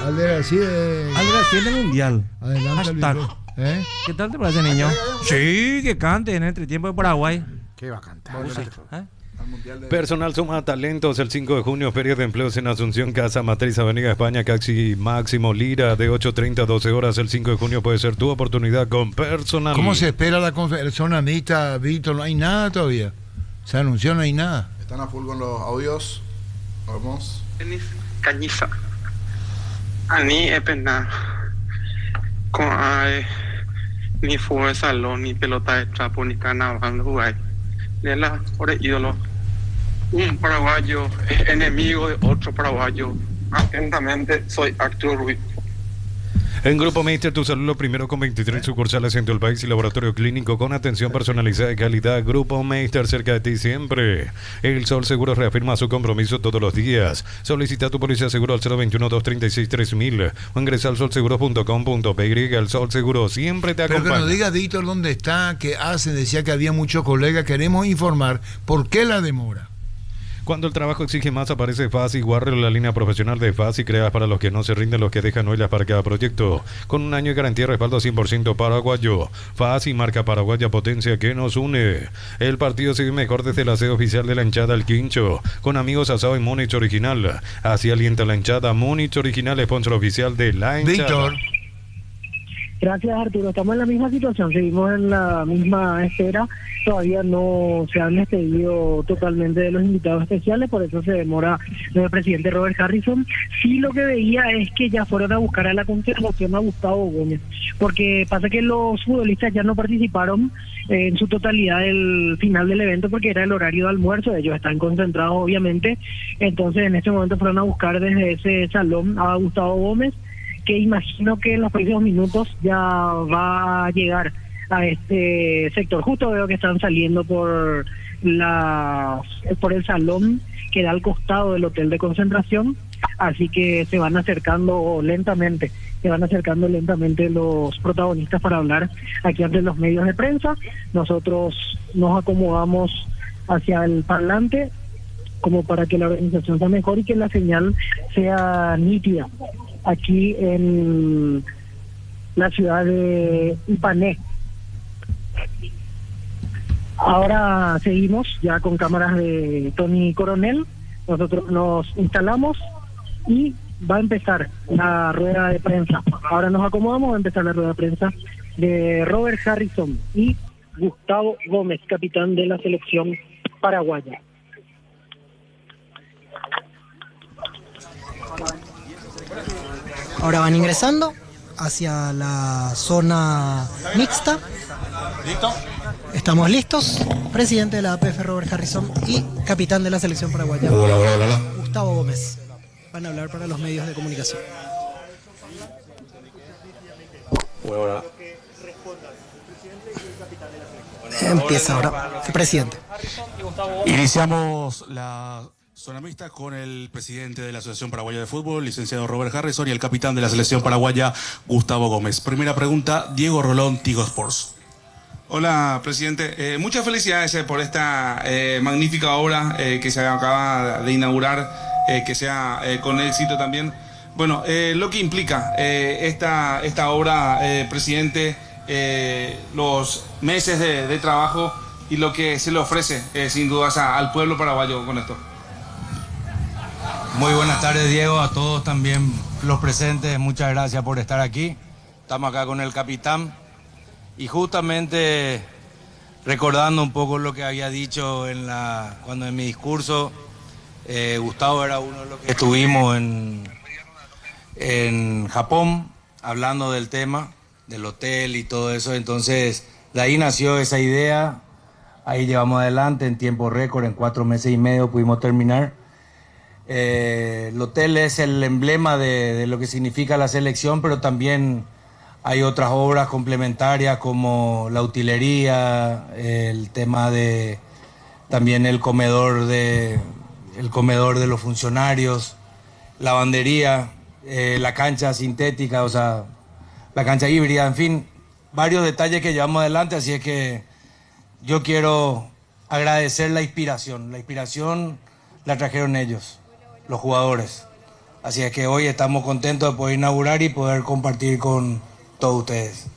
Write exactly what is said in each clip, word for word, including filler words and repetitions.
Alder así de... Alder así del mundial. Adelante, Hashtag. ¿Eh? ¿Qué tal te parece, niño? Sí, que cante en el entretiempo de Paraguay. ¿Qué va a cantar? ¿Eh? Personal Suma Talentos el cinco de junio, Feria de Empleos en Asunción, Casa Matriz, Avenida España, Caxi Máximo Lira, de ocho treinta a doce horas. El cinco de junio puede ser tu oportunidad con Personal. ¿Cómo se espera la conferencia mixta, Víctor? No hay nada todavía. Se anunció, no hay nada. Están a full con los audios. Vamos. Cañiza. Ani epena. Con ay, ni fútbol de salón, ni pelota de trapo, ni carnaval, jugar. De la por el ídolo. Un paraguayo es enemigo de otro paraguayo. Atentamente, soy Arturo Ruiz. En Grupo Meister, tu salud lo primero con veintitrés sucursales en todo el país y laboratorio clínico con atención personalizada y calidad. Grupo Meister, cerca de ti siempre. El Sol Seguros reafirma su compromiso todos los días. Solicita tu policía seguro al cero veintiuno, doscientos treinta y seis, tres mil o ingresa al sol seguros punto com punto p y. El Sol Seguro siempre te acompaña. Pero que nos diga, Víctor, dónde está, qué hace. Decía que había muchos colegas. Queremos informar por qué la demora. Cuando el trabajo exige más, aparece Fasi Warrior, la línea profesional de Fasi, creada para los que no se rinden, los que dejan huellas para cada proyecto. Con un año de garantía y respaldo cien por ciento paraguayo. Fasi, marca paraguaya, potencia que nos une. El partido sigue mejor desde la sede oficial de la hinchada El Quincho. Con amigos, asado y Múnich original. Así alienta la hinchada. Múnich original, sponsor oficial de la hinchada. Víctor. Gracias, Arturo. Estamos en la misma situación, seguimos en la misma espera. Todavía no se han despedido totalmente de los invitados especiales, por eso se demora el presidente Robert Harrison. Sí, lo que veía es que ya fueron a buscar a la conservación a Gustavo Gómez, porque pasa que los futbolistas ya no participaron eh, en su totalidad del final del evento porque era el horario de almuerzo, ellos están concentrados obviamente, entonces en este momento fueron a buscar desde ese salón a Gustavo Gómez, que imagino que en los próximos minutos ya va a llegar a este sector. Justo veo que están saliendo por la por el salón que da al costado del hotel de concentración, así que se van acercando lentamente, se van acercando lentamente los protagonistas para hablar aquí ante los medios de prensa. Nosotros nos acomodamos hacia el parlante como para que la organización sea mejor y que la señal sea nítida aquí en la ciudad de Ipané. Ahora seguimos ya con cámaras de Tony Coronel. Nosotros nos instalamos y va a empezar la rueda de prensa. Ahora nos acomodamos, va a empezar la rueda de prensa de Robert Harrison y Gustavo Gómez, capitán de la selección paraguaya. Ahora van ingresando hacia la zona mixta. ¿Listo? Estamos listos. Presidente de la A P F, Robert Harrison, y capitán de la selección paraguaya, Hola, hola, hola. Gustavo Gómez. Van a hablar para los medios de comunicación. Hola, hola. Empieza ahora el presidente. Iniciamos la zona mixta con el presidente de la Asociación Paraguaya de Fútbol, licenciado Robert Harrison, y el capitán de la selección paraguaya, Gustavo Gómez. Primera pregunta, Diego Rolón, Tigo Sports. Hola, presidente. Eh, muchas felicidades eh, por esta eh, magnífica obra eh, que se acaba de inaugurar, eh, que sea eh, con éxito también. Bueno, eh, lo que implica eh, esta, esta obra, eh, presidente, eh, los meses de, de trabajo y lo que se le ofrece, eh, sin dudas, a, al pueblo paraguayo con esto. Muy buenas tardes, Diego, a todos también los presentes. Muchas gracias por estar aquí. Estamos acá con el capitán. Y justamente recordando un poco lo que había dicho en la, cuando en mi discurso, eh, Gustavo era uno de los que estuvimos en, en Japón hablando del tema, del hotel y todo eso. Entonces, de ahí nació esa idea, ahí llevamos adelante en tiempo récord, en cuatro meses y medio pudimos terminar. Eh, el hotel es el emblema de, de lo que significa la selección, pero también hay otras obras complementarias como la utilería, el tema de también el comedor de el comedor de los funcionarios, lavandería, eh, la cancha sintética, o sea, la cancha híbrida, en fin, varios detalles que llevamos adelante, así es que yo quiero agradecer la inspiración. La inspiración la trajeron ellos, los jugadores. Así es que hoy estamos contentos de poder inaugurar y poder compartir con todos ustedes.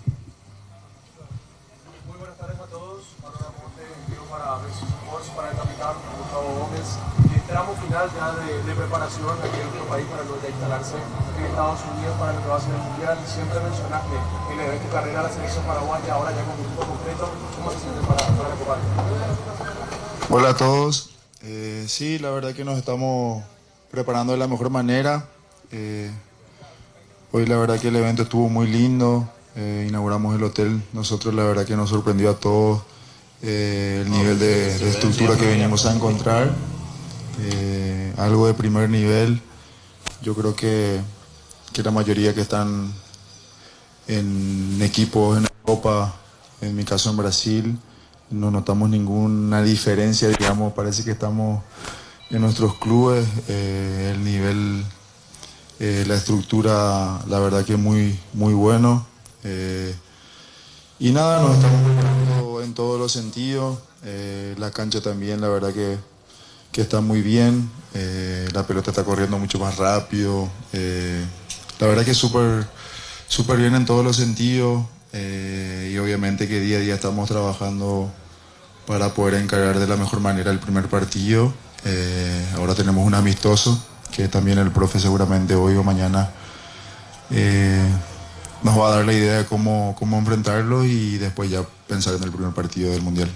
Muy buenas tardes a todos. Para Ramonte, quiero para Jesús Sports, para el capitán Gustavo Gómez. El tramo final ya de, de preparación aquí en nuestro país para luego de instalarse en Estados Unidos para lo que va a ser el Mundial. Siempre mencionaste que le debes tu carrera a la selección paraguaya, ahora ya con un grupo completo. ¿Cómo se siente para, para la Copa? Hola a todos. Eh, sí, la verdad que nos estamos preparando de la mejor manera. Eh, hoy la verdad que el evento estuvo muy lindo. Eh, inauguramos el hotel. Nosotros la verdad que nos sorprendió a todos eh, el nivel de, de estructura que venimos a encontrar. Eh, algo de primer nivel. Yo creo que, que la mayoría que están en equipos en Europa, en mi caso en Brasil, no notamos ninguna diferencia, digamos. Parece que estamos en nuestros clubes, eh, el nivel, eh, la estructura, la verdad que muy, muy bueno. Eh, y nada, nos estamos preparando en todos los sentidos. Eh, la cancha también, la verdad que, que está muy bien. Eh, la pelota está corriendo mucho más rápido. Eh, la verdad que súper, súper bien en todos los sentidos. Eh, y obviamente que día a día estamos trabajando para poder encarar de la mejor manera el primer partido. Eh, ahora tenemos un amistoso que también el profe seguramente hoy o mañana eh, nos va a dar la idea de cómo, cómo enfrentarlo y después ya pensar en el primer partido del Mundial.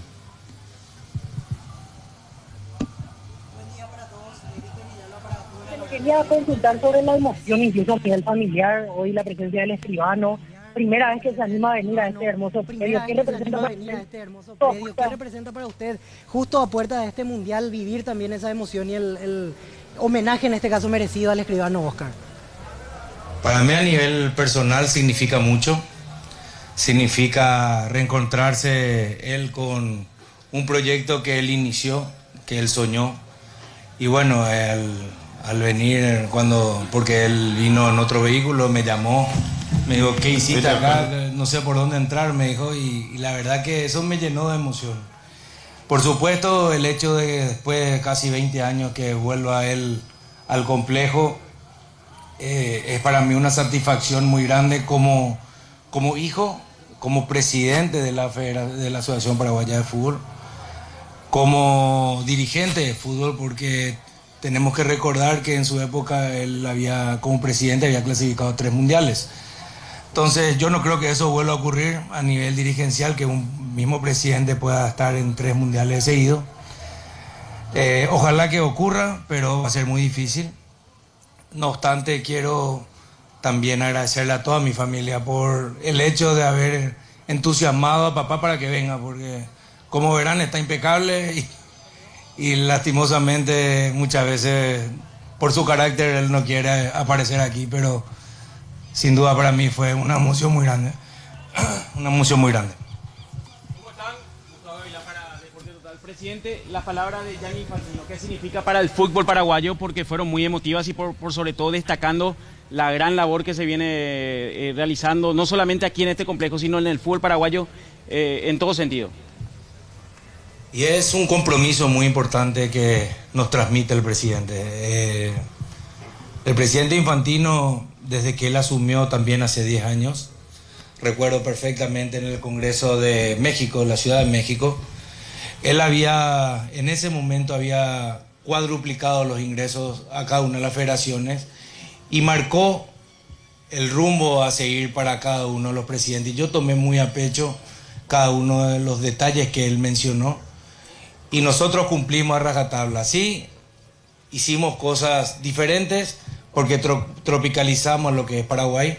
Quería consultar sobre la emoción, incluso a nivel familiar, hoy la presencia del escribano. Primera vez que se anima a venir a este hermoso predio. ¿Qué representa para usted? Este hermoso predio? ¿Qué representa para usted, justo a puerta de este mundial, vivir también esa emoción y el, el homenaje, en este caso merecido, al escribano Oscar? Para mí a nivel personal significa mucho. Significa reencontrarse él con un proyecto que él inició, que él soñó. Y bueno, él, al venir, cuando porque él vino en otro vehículo, me llamó. Me dijo, ¿qué hiciste acá? No sé por dónde entrar, me dijo, y, y la verdad que eso me llenó de emoción. Por supuesto, el hecho de que después de casi veinte años que vuelva él al complejo, eh, es para mí una satisfacción muy grande como, como hijo, como presidente de la, Federa, de la Asociación Paraguaya de Fútbol, como dirigente de fútbol, porque tenemos que recordar que en su época él había, como presidente, había clasificado tres mundiales. Entonces yo no creo que eso vuelva a ocurrir a nivel dirigencial, que un mismo presidente pueda estar en tres mundiales seguidos. Eh, ojalá que ocurra, pero va a ser muy difícil. No obstante, quiero también agradecerle a toda mi familia por el hecho de haber entusiasmado a papá para que venga, porque como verán está impecable y, y lastimosamente muchas veces por su carácter él no quiere aparecer aquí, pero sin duda para mí fue una emoción muy grande, una emoción muy grande. ¿Cómo están? Gustavo Gavilán para Deporte Total. Presidente, la palabra de Gianni Infantino, ¿qué significa para el fútbol paraguayo? Porque fueron muy emotivas y por, por sobre todo destacando la gran labor que se viene eh, realizando, no solamente aquí en este complejo, sino en el fútbol paraguayo eh, en todo sentido. Y es un compromiso muy importante que nos transmite el presidente. Eh, el presidente Infantino, desde que él asumió también hace diez años, recuerdo perfectamente en el Congreso de México, la Ciudad de México, él había, en ese momento había cuadruplicado los ingresos a cada una de las federaciones y marcó el rumbo a seguir para cada uno de los presidentes. Yo tomé muy a pecho cada uno de los detalles que él mencionó y nosotros cumplimos a rajatabla. Sí, hicimos cosas diferentes porque tro tropicalizamos lo que es Paraguay,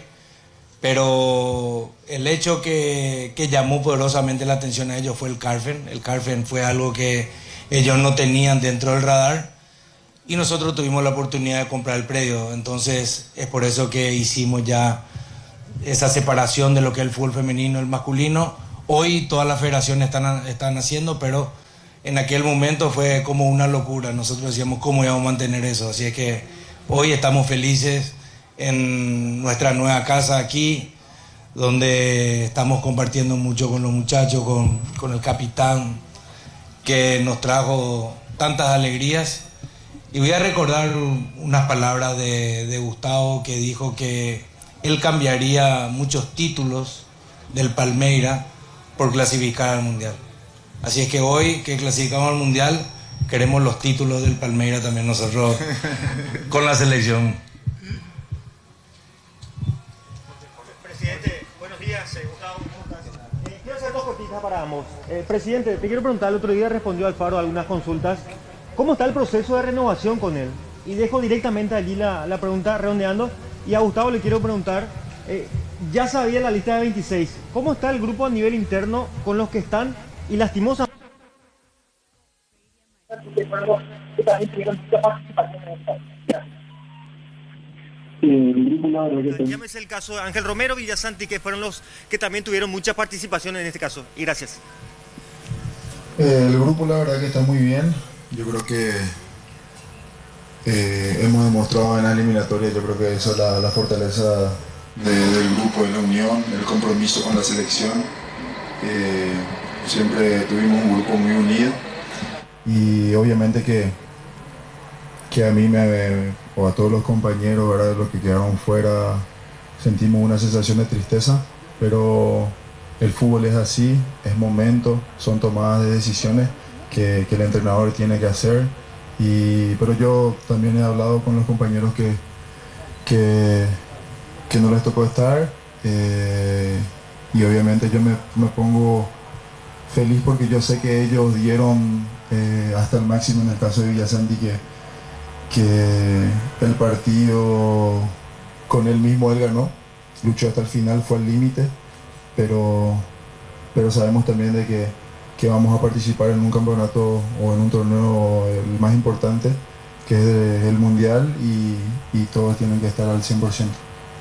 pero el hecho que, que llamó poderosamente la atención a ellos fue el Carfen. El Carfen fue algo que ellos no tenían dentro del radar y nosotros tuvimos la oportunidad de comprar el predio. Entonces es por eso que hicimos ya esa separación de lo que es el fútbol femenino y el masculino. Hoy todas las federaciones están, están haciendo, pero en aquel momento fue como una locura. Nosotros decíamos cómo íbamos a mantener eso. Así es que hoy estamos felices en nuestra nueva casa aquí, donde estamos compartiendo mucho con los muchachos, con, con el capitán, que nos trajo tantas alegrías. Y voy a recordar unas palabras de, de Gustavo, que dijo que él cambiaría muchos títulos del Palmeiras por clasificar al Mundial. Así es que hoy que clasificamos al Mundial, queremos los títulos del Palmeiras también nosotros con la selección. Presidente, buenos días, eh, Gustavo, ¿cómo estás? Eh, quiero hacer dos cortitas para ambos. Eh, presidente, te quiero preguntar, el otro día respondió Alfaro a algunas consultas. ¿Cómo está el proceso de renovación con él? Y dejo directamente allí la, la pregunta redondeando. Y a Gustavo le quiero preguntar, eh, ya sabía la lista de veintiséis, ¿cómo está el grupo a nivel interno con los que están? Y lastimosamente... Llámese el caso de Ángel Romero, Villasanti, que fueron los que también tuvieron mucha participación en este caso. Y gracias. Eh, el grupo la verdad que está muy bien. Yo creo que eh, hemos demostrado en la eliminatoria, yo creo que eso es la, la fortaleza de, del grupo, de la unión, el compromiso con la selección. Eh, siempre tuvimos un grupo muy unido y obviamente que, que a mí me, o a todos los compañeros, ¿verdad?, los que quedaron fuera, sentimos una sensación de tristeza, pero el fútbol es así, es momento, son tomadas de decisiones que, que el entrenador tiene que hacer. Y, pero yo también he hablado con los compañeros que, que, que no les tocó estar, eh, y obviamente yo me, me pongo feliz porque yo sé que ellos dieron eh, hasta el máximo. En el caso de Villasanti, que, que el partido con él mismo él ganó, luchó hasta el final, fue al límite, pero, pero sabemos también de que, que vamos a participar en un campeonato o en un torneo el más importante, que es el Mundial, y, y todos tienen que estar al cien por ciento.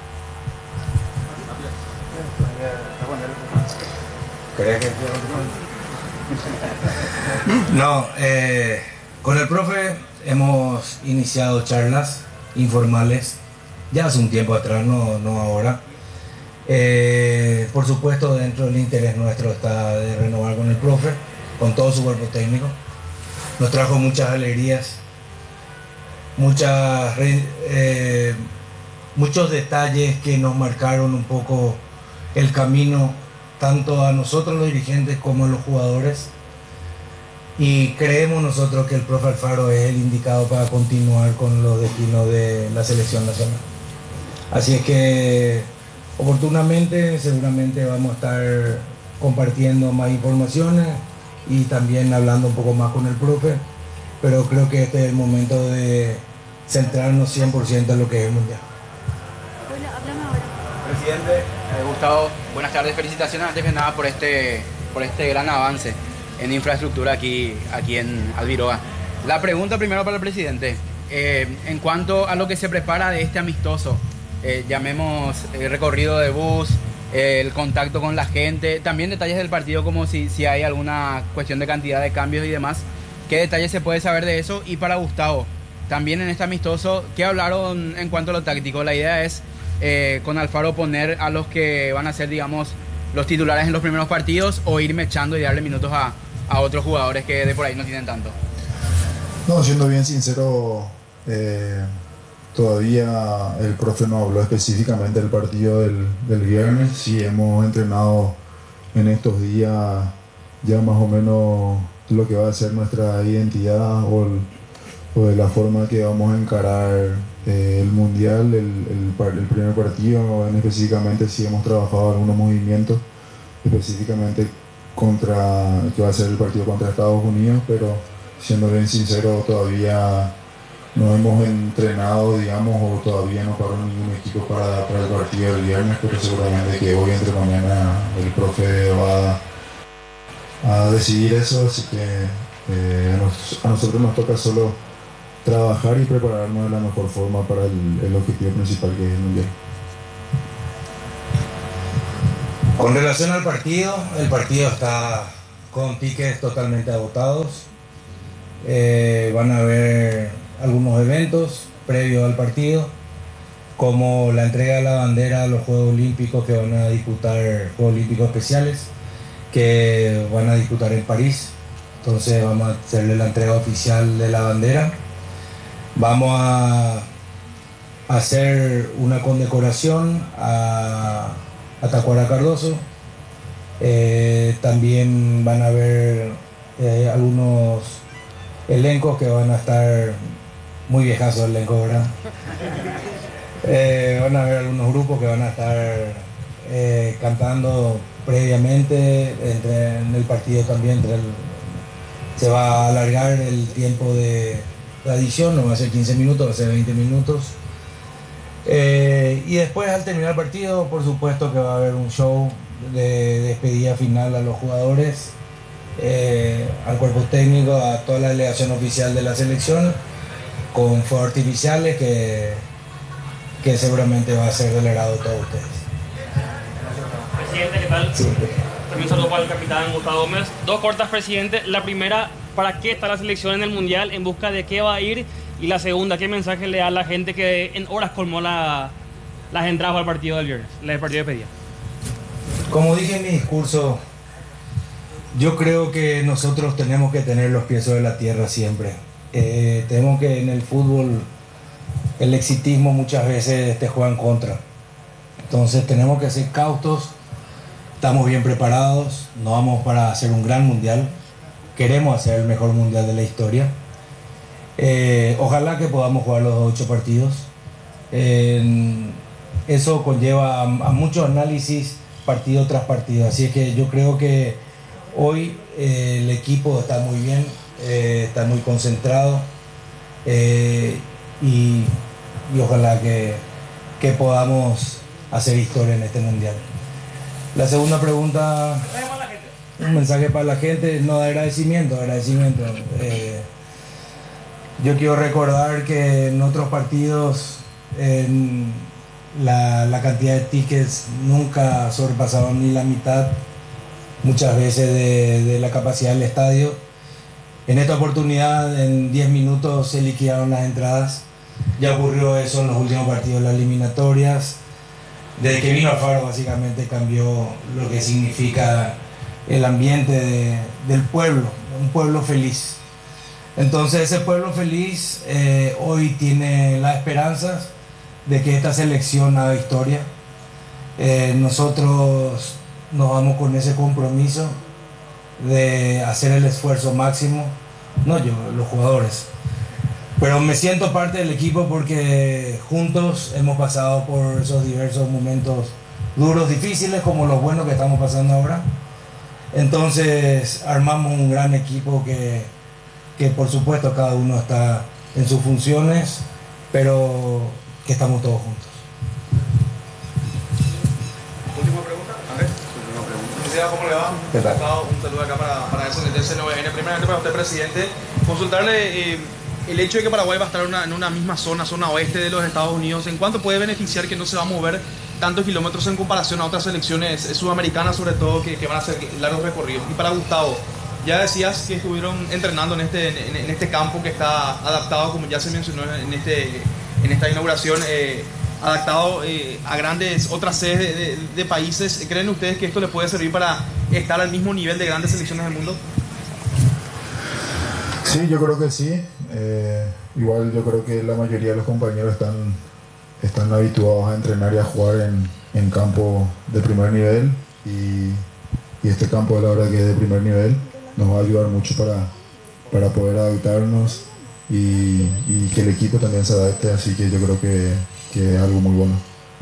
No, eh, con el profe hemos iniciado charlas informales ya hace un tiempo atrás, no, no ahora. Eh, por supuesto, dentro del interés nuestro está de renovar con el profe, con todo su cuerpo técnico. Nos trajo muchas alegrías, muchas, eh, muchos detalles que nos marcaron un poco el camino, tanto a nosotros los dirigentes como a los jugadores. Y creemos nosotros que el profe Alfaro es el indicado para continuar con los destinos de la selección nacional. Así es que oportunamente seguramente vamos a estar compartiendo más informaciones y también hablando un poco más con el profe, pero creo que este es el momento de centrarnos cien por ciento en lo que es el Mundial. Presidente, eh, Gustavo, buenas tardes, felicitaciones antes que nada por este, por este gran avance en infraestructura aquí, aquí en Albiroa. La pregunta primero para el presidente, eh, en cuanto a lo que se prepara de este amistoso, eh, llamemos el recorrido de bus, eh, el contacto con la gente, también detalles del partido como si, si hay alguna cuestión de cantidad de cambios y demás, ¿qué detalles se puede saber de eso? Y para Gustavo, también en este amistoso, ¿qué hablaron en cuanto a lo táctico? La idea es eh, con Alfaro poner a los que van a ser, digamos, los titulares en los primeros partidos, o irme echando y darle minutos a, a otros jugadores que de por ahí no tienen tanto. No, siendo bien sincero, eh, todavía el profe no habló específicamente del partido del, del viernes. Sí hemos entrenado en estos días ya más o menos lo que va a ser nuestra identidad o, el, o de la forma que vamos a encarar eh, el Mundial, el, el, el primer partido. En específicamente sí hemos trabajado algunos movimientos, específicamente contra, que va a ser el partido contra Estados Unidos, pero siendo bien sincero todavía no hemos entrenado, digamos, o todavía no paró ningún equipo para, para el partido del viernes, pero seguramente que hoy entre mañana el profe va a decidir eso, así que eh, a, nos, a nosotros nos toca solo trabajar y prepararnos de la mejor forma para el, el objetivo principal, que es el Mundial. Con relación al partido, el partido está con tickets totalmente agotados. Eh, van a haber algunos eventos previos al partido, como la entrega de la bandera a los Juegos Olímpicos, que van a disputar Juegos Olímpicos Especiales, que van a disputar en París. Entonces vamos a hacerle la entrega oficial de la bandera. Vamos a hacer una condecoración a, a Tacuara Cardoso. Eh, también van a haber eh, algunos elencos que van a estar muy viejazos, el elenco, ¿verdad? Eh, van a haber algunos grupos que van a estar eh, cantando previamente entre, en el partido también. Entre el, se va a alargar el tiempo de la adición, no va a ser quince minutos, va a ser veinte minutos. Eh, y después, al terminar el partido, por supuesto que va a haber un show de despedida final a los jugadores, eh, al cuerpo técnico, a toda la delegación oficial de la selección, con fuegos artificiales que, que seguramente va a ser del agrado de todos ustedes. Presidente, ¿qué tal? Sí. También un saludo para el capitán Gustavo Gómez. Dos cortas, presidente. La primera, ¿para qué está la selección en el Mundial? ¿En busca de qué va a ir? Y la segunda, ¿qué mensaje le da a la gente que en horas colmó la, las entradas al partido del viernes, el partido de despedida? Como dije en mi discurso, yo creo que nosotros tenemos que tener los pies sobre la tierra siempre. Eh, tenemos que en el fútbol el exitismo muchas veces te juega en contra. Entonces tenemos que ser cautos, estamos bien preparados, no vamos para hacer un gran mundial, queremos hacer el mejor mundial de la historia. Eh, ojalá que podamos jugar los ocho partidos. Eh, eso conlleva a, a mucho análisis partido tras partido, así es que yo creo que hoy eh, el equipo está muy bien, eh, está muy concentrado eh, y, y ojalá que, que podamos hacer historia en este mundial. La segunda pregunta, un mensaje para la gente, no, de agradecimiento, agradecimiento. Eh, yo quiero recordar que en otros partidos en la, la cantidad de tickets nunca sobrepasaban ni la mitad, muchas veces de, de la capacidad del estadio. En esta oportunidad, en diez minutos se liquidaron las entradas. Ya ocurrió eso en los últimos partidos de las eliminatorias. Desde que vino Alfaro, básicamente cambió lo que significa el ambiente de, del pueblo, un pueblo feliz. Entonces ese pueblo feliz eh, hoy tiene las esperanzas de que esta selección haga historia. Eh, nosotros nos vamos con ese compromiso de hacer el esfuerzo máximo, no yo, los jugadores. Pero me siento parte del equipo porque juntos hemos pasado por esos diversos momentos duros, difíciles, como los buenos que estamos pasando ahora. Entonces armamos un gran equipo que, que por supuesto cada uno está en sus funciones, pero que estamos todos juntos. Última pregunta, Andrés. ¿Cómo le va? ¿Qué tal? Un saludo acá para, para el C N N. Primeramente para usted, presidente, consultarle eh, el hecho de que Paraguay va a estar una, en una misma zona, zona oeste de los Estados Unidos. ¿En cuánto puede beneficiar que no se va a mover tantos kilómetros en comparación a otras selecciones sudamericanas, sobre todo, que, que van a hacer largos recorridos? Y para Gustavo, ya decías que estuvieron entrenando en este, en, en este campo que está adaptado, como ya se mencionó en, este, en esta inauguración, eh, adaptado eh, a grandes otras sedes de, de, de países. ¿Creen ustedes que esto les puede servir para estar al mismo nivel de grandes selecciones del mundo? Sí, yo creo que sí. Eh, igual yo creo que la mayoría de los compañeros están, están habituados a entrenar y a jugar en, en campo de primer nivel y, y este campo, la verdad que es de primer nivel, nos va a ayudar mucho para, para poder adaptarnos y, y que el equipo también se adapte, así que yo creo que, que es algo muy bueno.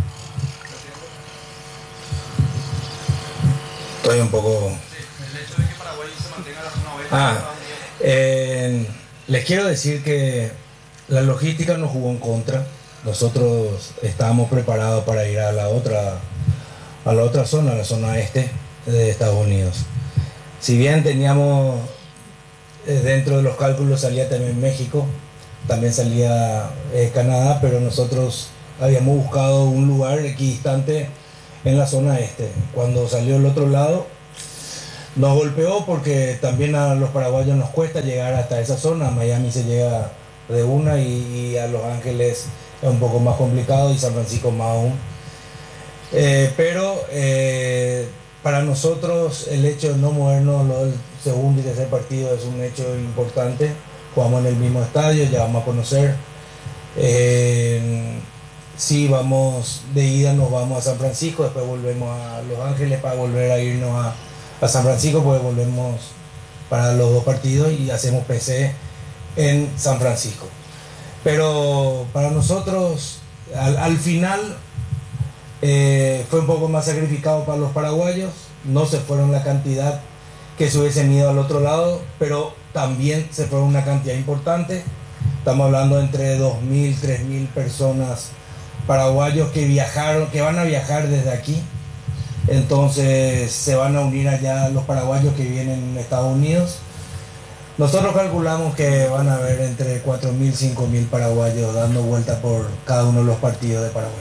Estoy un poco... El hecho de que Paraguay se mantenga en la zona oeste. Ah, eh, les quiero decir que la logística nos jugó en contra. Nosotros estábamos preparados para ir a la otra, a la otra zona, la zona este de Estados Unidos. Si bien teníamos eh, dentro de los cálculos salía también México, también salía eh, Canadá, pero nosotros habíamos buscado un lugar equidistante en la zona este. Cuando salió el otro lado, nos golpeó porque también a los paraguayos nos cuesta llegar hasta esa zona. A Miami se llega de una y, y a Los Ángeles es un poco más complicado y San Francisco más aún. Eh, pero eh, para nosotros el hecho de no movernos el segundo y tercer partido es un hecho importante. Jugamos en el mismo estadio, ya vamos a conocer Eh, sí, vamos de ida, nos vamos a San Francisco, después volvemos a Los Ángeles para volver a irnos a, a San Francisco, porque volvemos para los dos partidos y hacemos P C en San Francisco. Pero para nosotros, al, al final, eh, fue un poco más sacrificado para los paraguayos, no se fueron la cantidad que se hubiesen ido al otro lado, pero también se fueron una cantidad importante. Estamos hablando de entre dos mil, tres mil personas paraguayos que viajaron, que van a viajar desde aquí. Entonces se van a unir allá los paraguayos que vienen en Estados Unidos. Nosotros calculamos que van a haber entre cuatro mil, cinco mil paraguayos dando vuelta por cada uno de los partidos de Paraguay.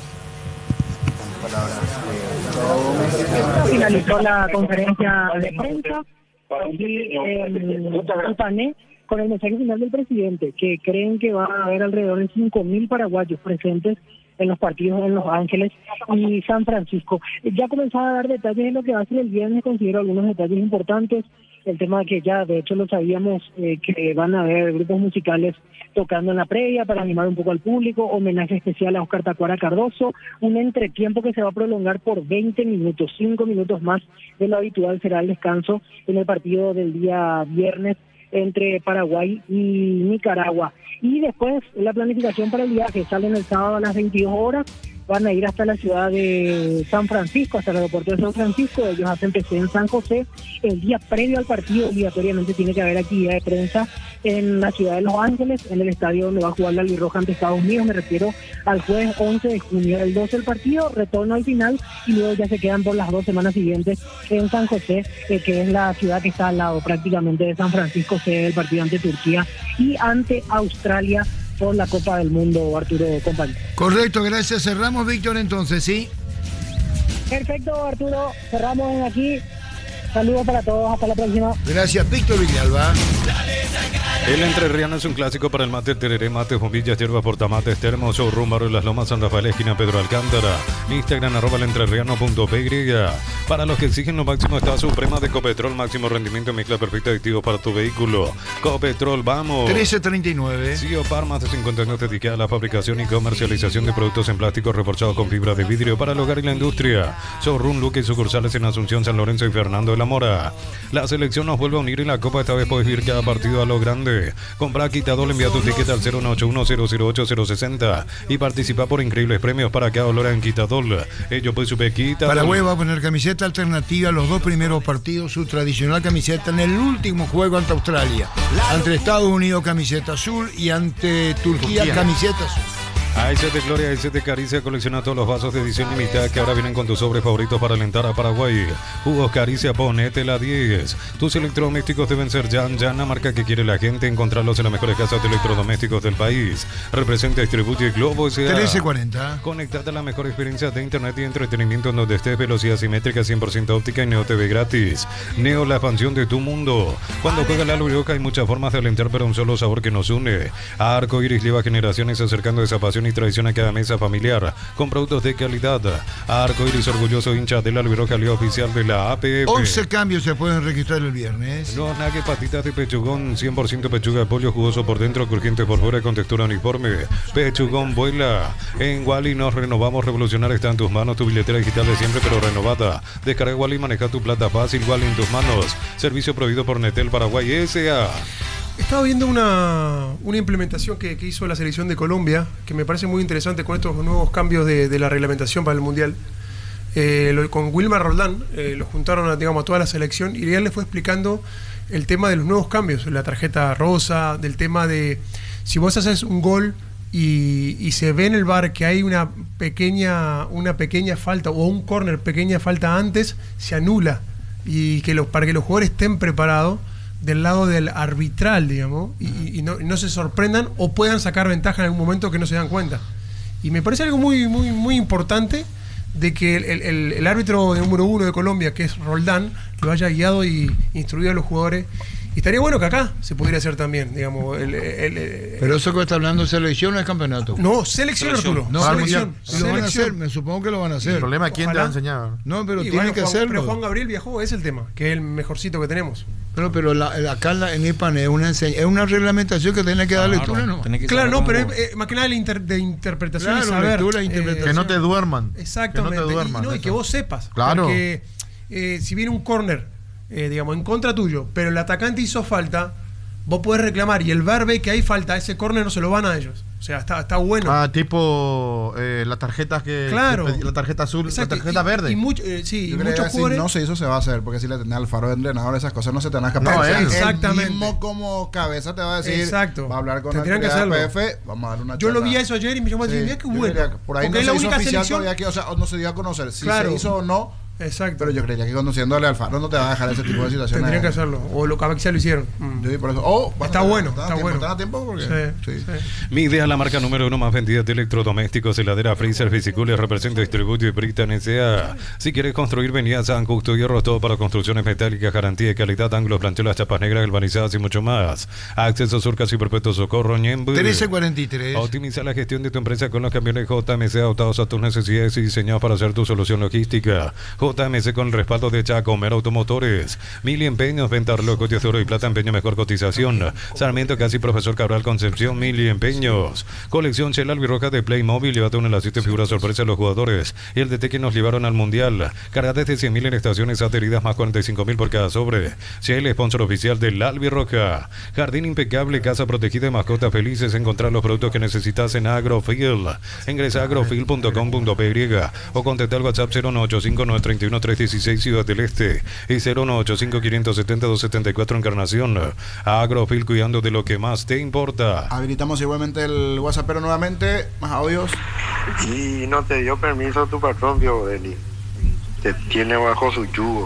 Finalizó la conferencia de prensa y el panel con el mensaje final del presidente, que creen que va a haber alrededor de cinco mil paraguayos presentes en los partidos en Los Ángeles y San Francisco. Ya comenzaba a dar detalles de lo que va a ser el viernes, considero algunos detalles importantes. El tema de que ya, de hecho, lo sabíamos, eh, que van a haber grupos musicales tocando en la previa para animar un poco al público, homenaje especial a Oscar Tacuara Cardoso, un entretiempo que se va a prolongar por veinte minutos, cinco minutos más de lo habitual será el descanso en el partido del día viernes entre Paraguay y Nicaragua. Y después la planificación para el viaje, salen el sábado a las veintidós horas, van a ir hasta la ciudad de San Francisco, hasta el aeropuerto de San Francisco. Ellos hacen P C en San José. El día previo al partido obligatoriamente tiene que haber actividad de prensa en la ciudad de Los Ángeles, en el estadio donde va a jugar la Albirroja ante Estados Unidos. Me refiero al jueves once de junio. El doce el partido, retorno al final, y luego ya se quedan por las dos semanas siguientes en San José, eh, que es la ciudad que está al lado prácticamente de San Francisco, sede del partido ante Turquía y ante Australia por la Copa del Mundo, Arturo, compañero. Correcto, gracias. Cerramos, Víctor, entonces, ¿sí? Perfecto, Arturo. Cerramos aquí. Saludos para todos. Hasta la próxima. Gracias, Víctor Villalba. El Entrerriano es un clásico para el mate, tereré, mate, bombillas, hierba, portamates, termos, showroom, barrio Las Lomas, San Rafael, esquina Pedro Alcántara. Instagram, arroba el entrerriano punto p y. Para los que exigen lo máximo, está Suprema de Copetrol, máximo rendimiento, mezcla perfecta de activos para tu vehículo. Copetrol, vamos. trece treinta y nueve. Sigo Par, más de cincuenta años dedicada a la fabricación y comercialización de productos en plástico reforzados con fibra de vidrio para el hogar y la industria. Showroom, Luque y sucursales en Asunción, San Lorenzo y Fernando de la Mora. La selección nos vuelve a unir en la Copa, esta vez puedes vivir cada partido a lo grande. Compra Quitadol, envía tu ticket al cero ocho uno cero cero ocho cero seis cero y participa por increíbles premios para cada olor en Quitadol. Ellos pues super Quitadol. Paraguay va a poner camiseta alternativa los dos primeros partidos, su tradicional camiseta en el último juego ante Australia. Ante Estados Unidos, camiseta azul, y ante Turquía, Turquía. camiseta azul. A ese de Gloria, a ese de Caricia, colecciona todos los vasos de edición limitada que ahora vienen con tus sobres favoritos para alentar a Paraguay. Jugos Caricia, ponete la diez. Tus electrodomésticos deben ser Yan Yan, la marca que quiere la gente. Encontrarlos en las mejores casas de electrodomésticos del país. Representa, distribuye Globo S A. trece cuarenta. Conectate a la mejor experiencia de internet y entretenimiento en donde estés. Velocidad simétrica, cien por ciento óptica y Neo T V gratis. Neo, la expansión de tu mundo. Cuando juega la Albirroja hay muchas formas de alentar, pero un solo sabor que nos une. Arco Iris lleva generaciones acercando esa pasión y tradición a cada mesa familiar con productos de calidad. Arco Iris, orgulloso hincha de la Albirroja, liga oficial de la A P F. once cambios se pueden registrar el viernes. Los nuggets, patitas de pechugón, cien por ciento pechuga de pollo, jugoso por dentro, crujiente por fuera, con textura uniforme. Pechugón vuela. En Wally nos renovamos, revolucionar está en tus manos, tu billetera digital de siempre pero renovada. Descarga Wally y maneja tu plata fácil. Wally en tus manos. Servicio prohibido por Netel Paraguay S A. Estaba viendo una, una implementación que, que hizo la selección de Colombia, que me parece muy interesante con estos nuevos cambios de, de la reglamentación para el Mundial. Eh, lo, con Wilmar Roldán, eh, lo juntaron a, digamos, a toda la selección y él le fue explicando el tema de los nuevos cambios, la tarjeta rosa, del tema de si vos haces un gol y, y se ve en el V A R que hay una pequeña, una pequeña falta o un córner, pequeña falta antes, se anula, y que los, para que los jugadores estén preparados del lado del arbitral, digamos, y, y, no, y no se sorprendan o puedan sacar ventaja en algún momento que no se dan cuenta. Y me parece algo muy, muy, muy importante de que el, el, el árbitro de número uno de Colombia, que es Roldán, lo haya guiado y instruido a los jugadores Y estaría bueno que acá se pudiera hacer también, digamos. El, el, el, Pero eso que está hablando, ¿selección o es campeonato? No, selección, selección. Arturo. No, selección. Lo selección. van a hacer, me supongo que lo van a hacer. El problema es quién Ojalá. te va a enseñar. No, pero y tiene bueno, que Juan, hacerlo. Pero Juan Gabriel viajó, es el tema, que es el mejorcito que tenemos. Pero, pero la, la, acá en, la, en IPAN es una, enseñ- es una reglamentación que tiene que dar lectura, ¿no? Claro, no, pero es eh, más que nada de, inter, de interpretación Claro, y saber. lectura, interpretación. Que no te duerman. Exactamente. Que no te duerman. Y, no, y que vos sepas. Claro. Porque eh, si viene un córner, eh, digamos, en contra tuyo, pero el atacante hizo falta, vos podés reclamar y el V A R ve que hay falta, ese córner no se lo van a ellos. O sea, está, está bueno. Ah, tipo eh, las tarjetas que, Claro. que- la tarjeta azul, Exacto. la tarjeta Y- verde. y mucho- eh, sí, Yo y creo muchos que si jugadores. no se hizo, se va a hacer, porque si le tenés al faro de entrenador, esas cosas no se te van a escapar. No, él. Exactamente. El mismo como cabeza te va a decir, Exacto. va a hablar con Tendrían la que hacerlo. P F, vamos a dar una Yo lo charla. vi a eso ayer y me llamó a decir, Sí, mira qué yo bueno. creería que por ahí Porque no es se la hizo única oficial selección. todavía, que, o sea, no se dio a conocer si Claro. se hizo o no. Exacto. Pero yo creería que conduciéndole al faro no te va a dejar ese tipo de situaciones. Tendrían que hacerlo. O lo que ya lo hicieron. Mm. Yo vi por eso. Oh, Está bueno, bueno, ¿están a está tiempo? bueno. ¿Están a tiempo? Porque, Sí, sí. sí. Mi idea, la marca número uno más vendida de electrodomésticos, heladera, freezer, Fisicules, representa, distribuye y Britan S A. Si quieres construir, venía a San Justo Hierro, todo para construcciones metálicas, garantía de calidad, ángulos, planchuelas, chapas negras, galvanizadas y mucho más. Acceso Surcas y Perpetuo Socorro, Ñembu. trece cuarenta y tres. Optimiza la gestión de tu empresa con los camiones J M C adaptados a tus necesidades y diseñados para hacer tu solución logística. J M C con el respaldo de Chacomer Automotores. Mil empeños, venta reloj de oro y plata, empeño mejor cotización. Sarmiento Casi Profesor Cabral Concepción, mil empeños. Colección Shell Albirroja de Playmobil, llévate una de las siete figuras sorpresa a los jugadores. Y el D T que nos llevaron al Mundial. Carga desde cien mil en estaciones adheridas, más cuarenta y cinco mil por cada sobre. Shell, sponsor oficial del Albirroja. Jardín impecable, casa protegida de mascotas felices. Encontrar los productos que necesitas en Agrofield. Ingresa a agrofield punto com punto p y o contacta al WhatsApp cero nueve ocho cinco nueve tres uno tres uno seis Ciudad del Este y cero nueve ocho cinco cinco siete cero dos siete cuatro Encarnación. Agrofield, cuidando de lo que más te importa. Habilitamos igualmente el WhatsApp, pero nuevamente, más audios. Y no te dio permiso tu patrón, Pio Deli. Te tiene bajo su yugo.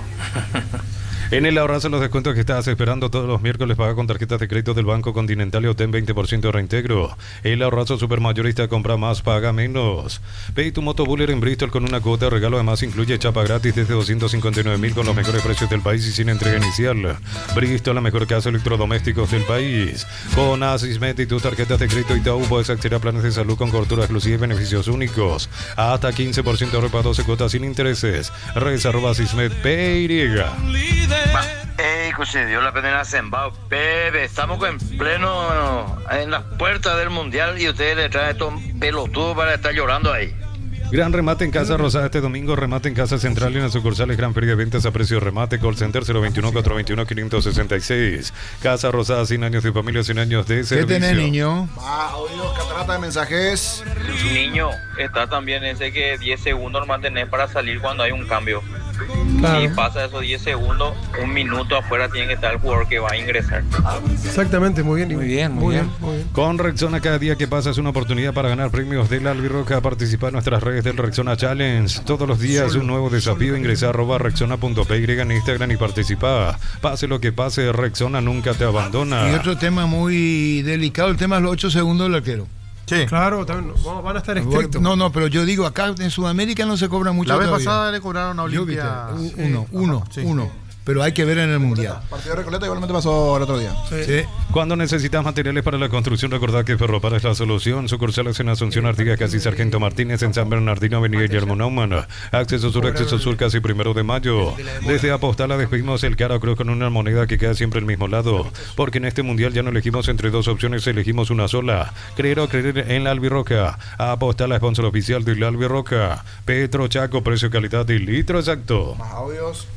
En el ahorrazo, los descuentos que estás esperando todos los miércoles, paga con tarjetas de crédito del Banco Continental y obtén veinte por ciento de reintegro. El ahorrazo supermayorista, compra más, paga menos. Ve tu moto Buller en Bristol con una cuota de regalo, además incluye chapa gratis desde doscientos cincuenta y nueve mil con los mejores precios del país y sin entrega inicial. Bristol, la mejor casa de electrodomésticos del país. Con Asismet y tus tarjetas de crédito Itaú puedes acceder a planes de salud con cobertura exclusiva y beneficios únicos. Hasta quince por ciento de ahorro para doce cuotas sin intereses. Redes arroba Asismet P Y. Ey, se dio la pena en Zembao, bebé, estamos en pleno, en las puertas del mundial y ustedes le traen estos pelotudos para estar llorando ahí. Gran remate en Casa Rosada este domingo, remate en Casa Central y en las sucursales Gran Feria de Ventas a precio de remate, call center cero veintiuno, cuatrocientos veintiuno, quinientos sesenta y seis. Casa Rosada, cien años de familia, cien años de servicio. ¿Qué tenés, niño? Va, audios, catarata de mensajes. Niño, está también ese que diez segundos nomás tenés para salir cuando hay un cambio. Claro. Si pasa esos diez segundos, un minuto afuera tiene que estar el jugador que va a ingresar. Exactamente, muy bien. Muy bien, muy bien. Muy bien. Con Rexona, cada día que pasa es una oportunidad para ganar premios del Albirroja. Participa en nuestras redes del Rexona Challenge. Todos los días un nuevo desafío. Ingresa a arroba rexona punto p y en Instagram y participa. Pase lo que pase, Rexona nunca te abandona. Y otro tema muy delicado, el tema de los ocho segundos del arquero. Sí. Claro, también vamos- van a estar estrictos. No, no, pero yo digo, acá en Sudamérica no se cobra mucho La vez todavía. pasada le cobraron a Yo, Olimpia. viste, un- uno, uno, Sí. uno. Pero hay que ver en el Mundial. Partido de Recoleta igualmente pasó el otro día. Sí. Cuando necesitas materiales para la construcción, recordad que Ferropar es la solución. Sucursales en Asunción, Artigas, Casi Sargento Martínez, en San Bernardino, Avenida Guillermo Naumann. Acceso Sur, Acceso Sur, casi primero de mayo. Desde Apostala despedimos el Caro Cruz con una moneda que queda siempre al mismo lado. Porque en este mundial ya no elegimos entre dos opciones, elegimos una sola. Creer o creer en la Albirroja. Apostala, sponsor oficial de la Albirroja. Petro Chaco, precio, calidad y litro exacto. Más audios.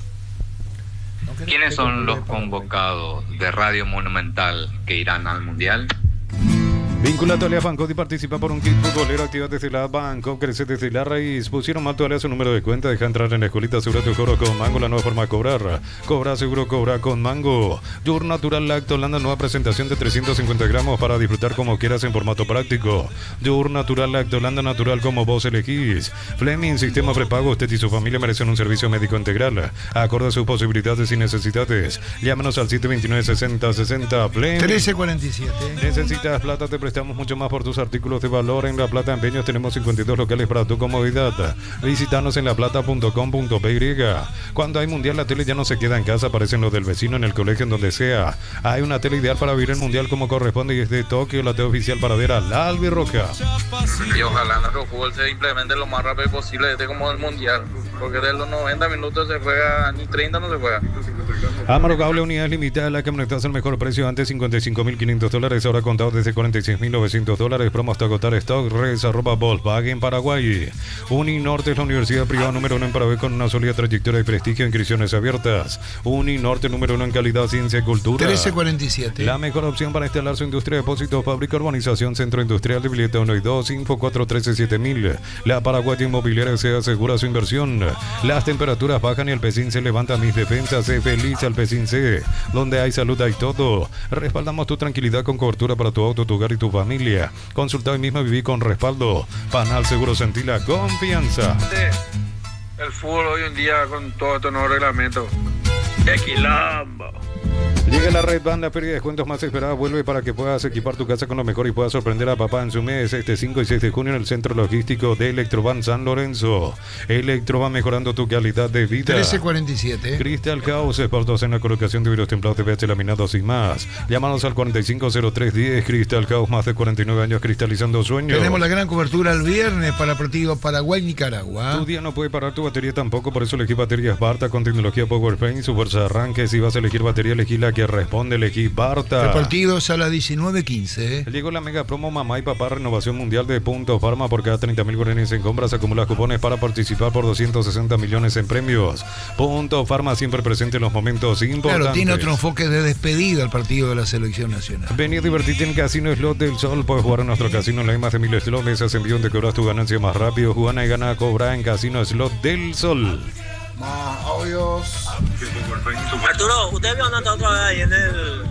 ¿Quiénes son los convocados de Radio Monumental que irán al Mundial? Vinculatoria a Fancod y participa por un kit futbolero. Activa desde la Banco, crece desde la raíz. Pusieron mal toalla su número de cuenta. Deja entrar en la escuelita. Asegura tu cobro con Mango, la nueva forma de cobrar. Cobra seguro, cobra con Mango. Your Natural Lacto Holanda, nueva presentación de trescientos cincuenta gramos para disfrutar como quieras en formato práctico. Your Natural Lacto Holanda, natural como vos elegís. Fleming, sistema prepago. Usted y su familia merecen un servicio médico integral, acorde a sus posibilidades y necesidades. Llámanos al siete dos nueve, sesenta sesenta. Fleming. trece cuarenta y siete. Necesitas plata, te prestamos mucho más por tus artículos de valor. En La Plata Empeños tenemos cincuenta y dos locales para tu comodidad. Visítanos en laplata punto com punto p y. Cuando hay mundial, la tele ya no se queda en casa, aparecen los del vecino, en el colegio, en donde sea. Hay una tele ideal para vivir el mundial como corresponde y es de Tokio, la tele oficial para ver a la albirroja. Y ojalá nuestro fútbol se implemente lo más rápido posible, este como el mundial. Porque de los noventa minutos se juega, ni treinta no se juega. Amaro Cable, unidades limitadas, la camioneta al mejor precio, antes cincuenta y cinco mil quinientos dólares, ahora contado desde cuarenta y seis mil novecientos dólares, promo hasta agotar stock, res arroba Volkswagen Paraguay. Uninorte es la universidad privada número uno en Paraguay con una sólida trayectoria y prestigio, inscripciones abiertas. Uninorte número uno en calidad, ciencia y cultura. trece cuarenta y siete. La mejor opción para instalar su industria, depósito, fábrica, urbanización, centro industrial de Villeta uno y dos, info cuatro uno tres siete mil. La Paraguaya Inmobiliaria se asegura su inversión. Las temperaturas bajan y el Pecín se levanta. Mis defensas, sé feliz al Pecín C. Donde hay salud hay todo. Respaldamos tu tranquilidad con cobertura para tu auto, tu hogar y tu familia. Consulta hoy mismo y viví con respaldo. Panal Seguro, sentí la confianza. El fútbol hoy en día con todo estos nuevos reglamentos. ¡Qué quilombo! Llega la Red Band, la feria de descuentos más esperada. Vuelve para que puedas equipar tu casa con lo mejor y puedas sorprender a papá en su mes. Este cinco y seis de junio en el centro logístico de Electrovan San Lorenzo. Electrovan, mejorando tu calidad de vida. trece cuarenta y siete. Crystal House, expertos en la colocación de vidrios templados de P H laminados y más. Llámanos al cuarenta y cinco cero tres diez. Crystal House, más de cuarenta y nueve años cristalizando sueños. Tenemos la gran cobertura el viernes para el partido Paraguay-Nicaragua. Tu día no puede parar, tu batería tampoco, por eso elegí baterías Barta con tecnología PowerPaint, su fuerza de arranque. Si vas a elegir batería, elegí la que responde, elegí Barta. El partido es a las diecinueve quince. Llegó la mega promo Mamá y Papá, renovación mundial de Punto Farma. Por cada treinta mil guaraníes en compras acumulas cupones para participar por doscientos sesenta millones en premios. Punto Farma, siempre presente en los momentos importantes. Claro, tiene otro enfoque de despedida al partido de la selección nacional. Vení a divertirte en Casino Slot del Sol. Puedes jugar en nuestro casino, hay más de mil slots, mesas en vivo donde cobras tu ganancia más rápido. Jugana y gana, cobra en Casino Slot del Sol. Más audios. Arturo, ¿usted vio nota otra vez ahí en el,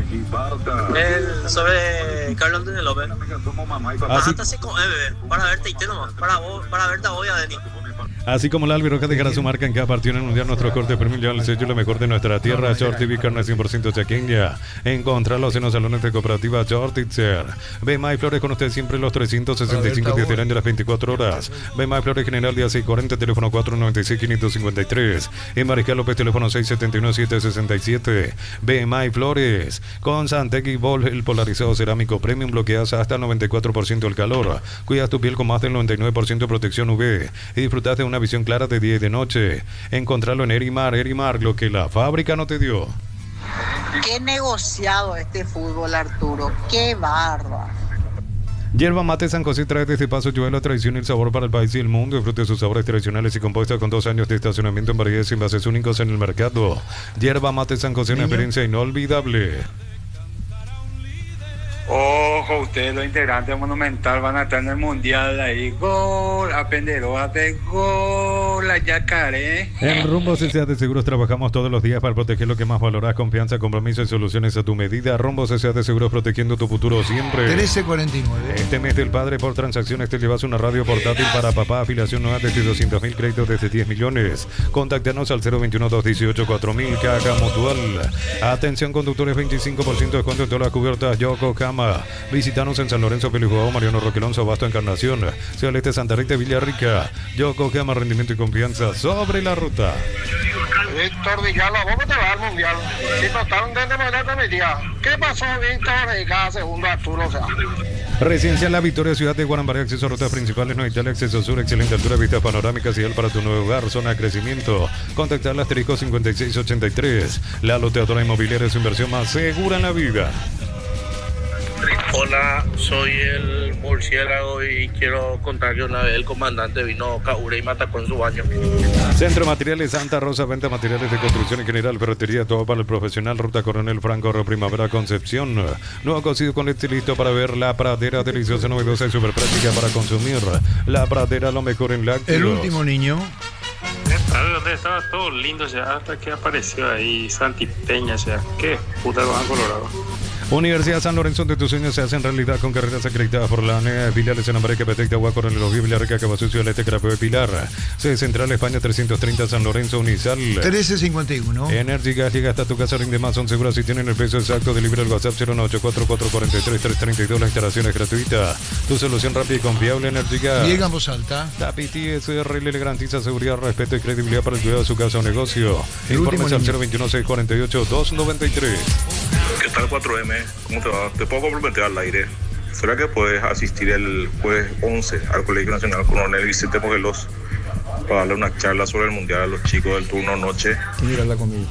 el sobre Carlos Antonio López? Bájate así con eh, para verte y te nomás, para vos, para verte a hoy a Denis. Así como la Albiroja dejará su marca en cada partido en el Mundial, nuestro corte premium lleva el sello lo mejor de nuestra tierra. Short T V, carne cien por ciento chaqueña. Encontrarlos en los salones de cooperativa Shortitzer. B M A y Flores con usted siempre los trescientos sesenta y cinco días del año de las veinticuatro horas. B M A y Flores General día seis cuarenta, teléfono cuatro noventa y seis quinientos cincuenta y tres. En Mariscal López, teléfono seis setenta y uno siete sesenta y siete. B M A y Flores. Con Santec y Vol, el polarizado cerámico premium, bloqueas hasta el noventa y cuatro por ciento del calor. Cuidas tu piel con más del noventa y nueve por ciento de protección U V. Y disfrutas de una visión clara de día y de noche. Encontrarlo en Erimar. Erimar, lo que la fábrica no te dio. Qué negociado este fútbol, Arturo. Qué bárbaro. Yerba Mate San José trae desde Paso Lluvia la tradición y el sabor para el país y el mundo. Disfrute de sus sabores tradicionales y compuesta con dos años de estacionamiento en variedades y envases únicos en el mercado. Yerba Mate San José, una experiencia inolvidable. Ojo, ustedes los integrantes de Monumental van a estar en el Mundial ahí. Gol, a Penderoate, gol, a Yacaré. En Rumbo C C A de Seguros trabajamos todos los días para proteger lo que más valoras: confianza, compromiso y soluciones a tu medida. Rumbo C C A de Seguros, protegiendo tu futuro siempre. trece cuarenta y nueve. Este mes del padre, por transacciones te llevas una radio portátil para papá, afiliación nueva desde doscientos mil, créditos desde diez millones. Contáctanos al cero veintiuno, dos dieciocho, cuatro mil. Caja Mutual. Atención conductores, veinticinco por ciento de descuento en todas las cubiertas Yokohama. Visítanos en San Lorenzo, Pelijuao, Mariano Roquelonzo, Abasto, Encarnación, Ciudad Este, Santa Rita, Villarrica. Yokohama, rendimiento y confianza sobre la ruta. Víctor Villalba, ¿cómo te va al Mundial? Si totalmente me te metía. ¿Qué pasó, Víctor? Y cada segundo Arturo, o sea. Residencial La Victoria, ciudad de Guarambaré, acceso a rutas principales, no Italia, acceso sur, excelente altura, vistas panorámicas, ideal para tu nuevo hogar, zona de crecimiento. Contactar al asterisco cincuenta y seis ochenta y tres. La loteadora inmobiliaria es su inversión más segura en la vida. Hola, soy el murciélago y quiero contar que una vez el comandante vino a Caure y me atacó en su baño. Centro Materiales Santa Rosa, venta materiales de construcción en general, ferretería, todo para el profesional. Ruta Coronel Franco, Río Primavera, Concepción. Nuevo cocido con leche listo para ver. La Pradera, deliciosa, novedosa y súper práctica para consumir. La Pradera, lo mejor en lácteos. El último niño. Donde estaba todo lindo, o sea, hasta que apareció ahí Santi Peña, o sea, qué puta Baja Colorado. Universidad San Lorenzo, de tus sueños se hacen realidad con carreras acreditadas por la A N E. Filiales en América, Petec, Agua, Coronel Oviedo, Villarrica, Cabasucio, Alete, Carapeo, Pilar. Sede Central, España trescientos treinta, San Lorenzo, Unisal. trece cincuenta y uno. Energy Gas, llega hasta tu casa, rinde más, son seguras si tienen el precio exacto. De libre el WhatsApp cero nueve ocho cuatro cuatro cuatro tres tres tres dos. La instalación es gratuita. Tu solución rápida y confiable, Energy Gas. Llega en voz alta. Tapiti S R L le garantiza seguridad, respeto y credibilidad para el cuidado de su casa o negocio. El Informes al último cero veintiuno, seiscientos cuarenta y ocho, doscientos noventa y tres. ¿Qué tal cuatro eme? ¿Cómo te va? Te puedo comprometer al aire. ¿Será que puedes asistir el jueves once al Colegio Nacional Coronel Vicente Morelos para darle una charla sobre el Mundial a los chicos del turno noche? Quiero hablar conmigo.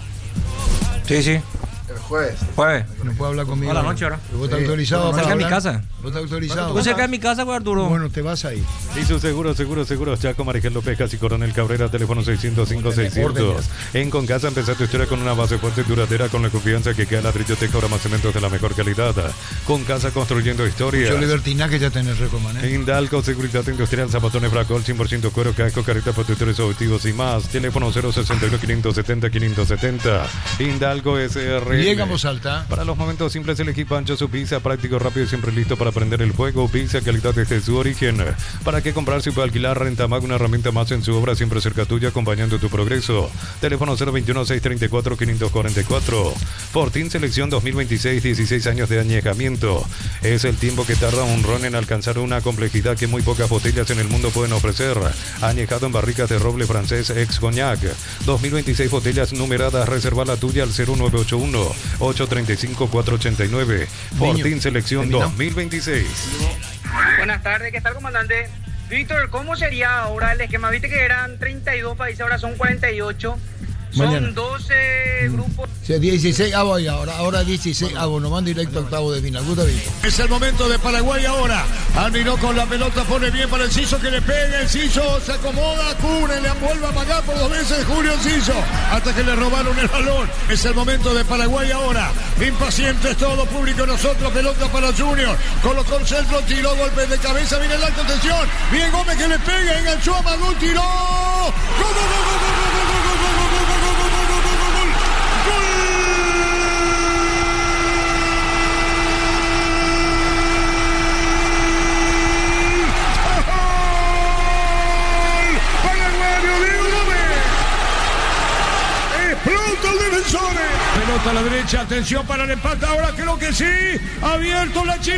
Sí, sí. El jueves. Jueves. No puedo hablar conmigo. A la noche ahora. ¿Vos estás Sí. autorizado Cerca para de mi hablar? casa. ¿Vos estás autorizado? Pues cerca de mi casa, güey, Arturo. Bueno, te vas ahí. Y su seguro, seguro, seguro. Chaco, Marigel López, Casi Coronel Cabrera, teléfono seiscientos cinco, seiscientos. En Concasa empezá tu historia con una base fuerte y duradera, con la confianza que queda ladrillo teca, ahora más cementos de la mejor calidad. Concasa, construyendo historia. Mucho libertinaje ya tenés, Recoman, ¿eh? Indalco, seguridad industrial, zapatones, Bracol, cien por ciento cuero, casco, careta, protectores objetivos y más. Teléfono cero sesenta y uno, quinientos setenta, quinientos setenta. Indalco S R L. Llega en voz alta. Para los momentos simples, el equipo ancho, su pizza, práctico, rápido y siempre listo para prender el fuego. Pizza, calidad desde su origen. ¿Para qué comprar si puede alquilar? Renta Mag, una herramienta más en su obra, siempre cerca tuya, acompañando tu progreso. Teléfono cero veintiuno, seiscientos treinta y cuatro, quinientos cuarenta y cuatro. Fortín Selección dos mil veintiséis, dieciséis años de añejamiento. Es el tiempo que tarda un ron en alcanzar una complejidad que muy pocas botellas en el mundo pueden ofrecer. Añejado en barricas de roble francés ex Cognac. dos mil veintiséis botellas numeradas. Reserva la tuya al cero nueve ocho uno, ocho tres cinco, cuatro ocho nueve. Fortín Selección dos mil veintiséis. Buenas tardes, ¿qué tal, comandante? Víctor, ¿cómo sería ahora el esquema? Viste que eran treinta y dos países, ahora son cuarenta y ocho. Son Mañana. doce grupos. Sí, dieciséis avos y ahora, ahora dieciséis avos, nos van directo a octavo de final. Gusta bien. Es el momento de Paraguay ahora. Almiró con la pelota, pone bien para el Ciso, que le pega. El Ciso se acomoda, cubre, le vuelve a pagar por dos veces Julio Ciso, hasta que le robaron el balón. Es el momento de Paraguay ahora. Impacientes todo público, nosotros, pelota para Junior. Colocó el centro, tiró, golpe de cabeza, viene el alto, atención. Bien Gómez que le pega, enganchó a Magón, tiró. ¡Gol, gol, gol, gol, gol, gol, gol, gol, gol, gol, gol! Explota el defensor. Pelota a la derecha, atención para el empate. Ahora creo que sí. Abierto la Chile.